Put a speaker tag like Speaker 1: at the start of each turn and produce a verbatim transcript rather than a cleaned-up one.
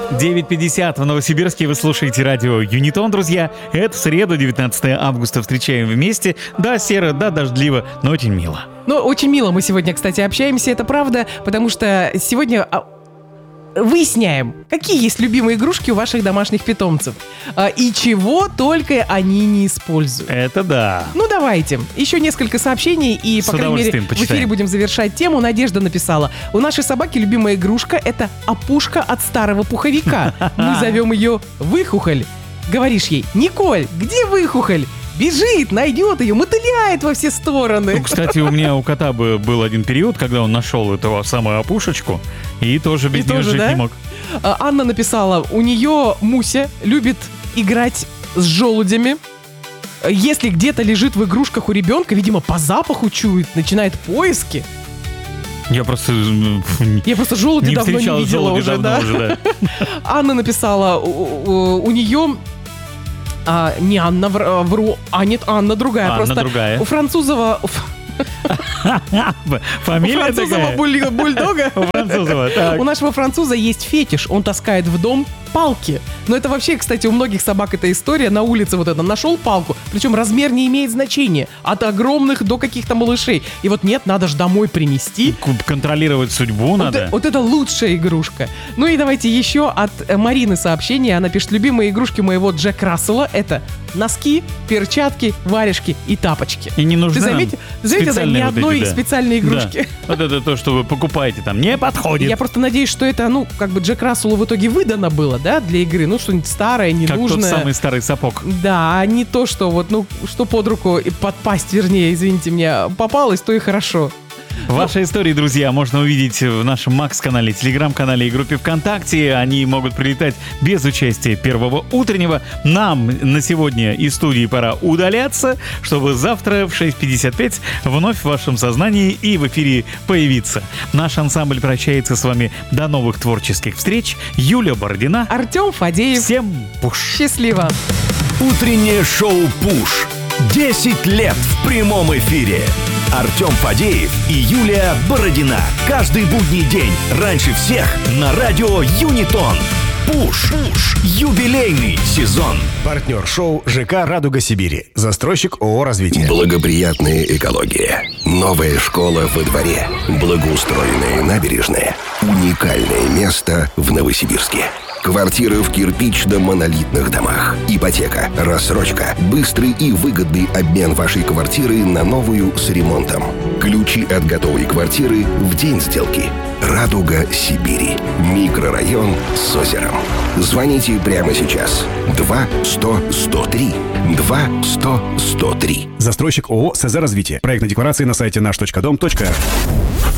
Speaker 1: девять пятьдесят в Новосибирске. Вы слушаете радио Юнитон, друзья. Это среда, девятнадцатое августа. Встречаем вместе. Да, серо, да, дождливо, но очень мило.
Speaker 2: Ну, очень мило мы сегодня, кстати, общаемся, это правда, потому что сегодня выясняем, какие есть любимые игрушки у ваших домашних питомцев и чего только они не используют.
Speaker 1: Это да.
Speaker 2: Ну, давайте. Еще несколько сообщений, и,
Speaker 1: С
Speaker 2: по крайней мере,
Speaker 1: почитаем.
Speaker 2: в эфире будем завершать тему. Надежда написала: у нашей собаки любимая игрушка — это опушка от старого пуховика. Мы зовем ее Выхухоль. Говоришь ей: Николь, где Выхухоль? Бежит, найдет ее, мотыляет во все стороны.
Speaker 1: Ну, кстати, у меня у кота был один период, когда он нашел эту самую опушечку, и тоже без
Speaker 2: И
Speaker 1: нее
Speaker 2: тоже,
Speaker 1: жить
Speaker 2: да?
Speaker 1: не мог.
Speaker 2: А, Анна написала: у нее Муся любит играть с желудями. Если где-то лежит в игрушках у ребенка, видимо, по запаху чует, начинает поиски.
Speaker 1: Я просто...
Speaker 2: Я просто желуди
Speaker 1: не
Speaker 2: давно не
Speaker 1: встречал
Speaker 2: видела
Speaker 1: желуди
Speaker 2: уже,
Speaker 1: давно
Speaker 2: да?
Speaker 1: уже, да.
Speaker 2: Анна написала: у, у, у нее... А, не Анна, вр- вру, а нет, Анна другая.
Speaker 1: Анна
Speaker 2: просто
Speaker 1: другая.
Speaker 2: У Французова...
Speaker 1: Фамилия
Speaker 2: у Французова
Speaker 1: такая?
Speaker 2: буль- бульдога.
Speaker 1: У Французова, так.
Speaker 2: У нашего француза есть фетиш. Он таскает в дом палки. Но это вообще, кстати, у многих собак эта история. На улице вот это нашел палку. Причем размер не имеет значения. От огромных до каких-то малышей. И вот нет, надо же домой принести.
Speaker 1: К- Контролировать судьбу
Speaker 2: Вот,
Speaker 1: надо.
Speaker 2: э- вот это лучшая игрушка. Ну и давайте еще от э, Марины сообщение. Она пишет: любимые игрушки моего Джек Рассела — это носки, перчатки, варежки и тапочки.
Speaker 1: И не нужны
Speaker 2: Ты
Speaker 1: нам
Speaker 2: заметил, ты заметил, да, ни
Speaker 1: специальные вот
Speaker 2: одной
Speaker 1: эти, да.
Speaker 2: специальной игрушки.
Speaker 1: Да. Вот это то, что вы покупаете там, не подходит.
Speaker 2: Я просто надеюсь, что это, ну, как бы Джек Расселу в итоге выдано было, да, для игры. Ну, что-нибудь старое,
Speaker 1: Как
Speaker 2: ненужное.
Speaker 1: тот самый старый сапог.
Speaker 2: Да, а не то, что вот, ну, что под руку и под пасть, вернее, извините меня, попалось, то и хорошо.
Speaker 1: Ваши истории, друзья, можно увидеть в нашем Макс-канале, Телеграм-канале и группе ВКонтакте. Они могут прилетать без участия первого утреннего. Нам на сегодня из студии пора удаляться, чтобы завтра в шесть пятьдесят пять вновь в вашем сознании и в эфире появиться. Наш ансамбль прощается с вами до новых творческих встреч. Юля Бородина.
Speaker 2: Артем Фадеев.
Speaker 1: Всем пуш.
Speaker 2: Счастливо.
Speaker 3: Утреннее шоу «Пуш». десять лет в прямом эфире. Артем Фадеев и Юлия Бородина. Каждый будний день раньше всех на радио Юнитон. Пуш. Пуш. Юбилейный сезон.
Speaker 4: Партнер шоу ЖК «Радуга Сибири». Застройщик ООО «Развитие».
Speaker 5: Благоприятная экология. Новая школа во дворе. Благоустроенные набережные. Уникальное место в Новосибирске. Квартиры в кирпично-монолитных домах. Ипотека, рассрочка, быстрый и выгодный обмен вашей квартиры на новую с ремонтом. Ключи от готовой квартиры в день сделки. «Радуга Сибири». Микрорайон с озером. Звоните прямо сейчас. два сто сто три. два сто сто три.
Speaker 4: Застройщик ООО «СЗ Развитие». Проектная декларация на сайте наш точка дом точка ру.